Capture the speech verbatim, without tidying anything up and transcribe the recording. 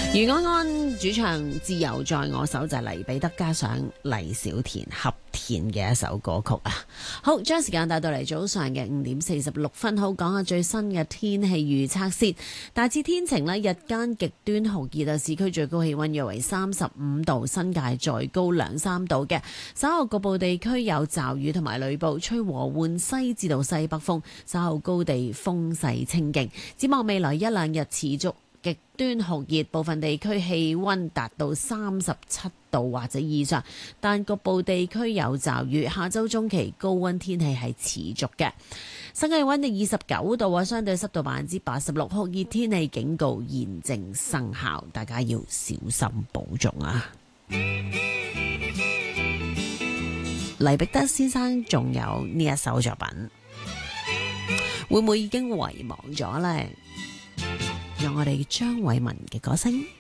余安安主唱自由在我手，就係黎彼得加上黎小田合填嘅一首歌曲啊。好，將時間帶到嚟早上嘅五點四十六分，好講下最新嘅天氣預測先。大致天晴呢，日間極端酷熱啊，市區最高氣溫約為三十五度，新界再高兩三度嘅。稍後局部地區有驟雨同埋雷暴，吹和緩西至到西北風，稍後高地風勢清勁。展望未來一兩日持續極端酷熱，部分地區氣溫達到三十七度或者以上，但局部地區有驟雨。下周中期高溫天氣係持續嘅，新界溫度二十九度啊，相對濕度百分之八十六，酷熱天氣警告現正生效，大家要小心保重啊！黎彼得先生仲有呢一首作品，會唔會已經遺忘咗呢？讓我哋張偉文嘅歌聲。